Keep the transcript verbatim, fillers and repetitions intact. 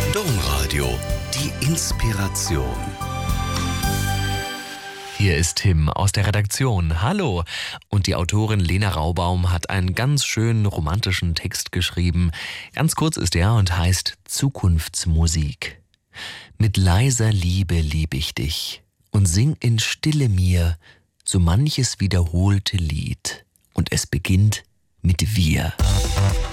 Domradio, die Inspiration. Hier ist Tim aus der Redaktion. Hallo! Und die Autorin Lena Raubaum hat einen ganz schönen romantischen Text geschrieben. Ganz kurz ist er und heißt Zukunftsmusik. Mit leiser Liebe lieb ich dich und sing in Stille mir so manches wiederholte Lied. Und es beginnt mit wir.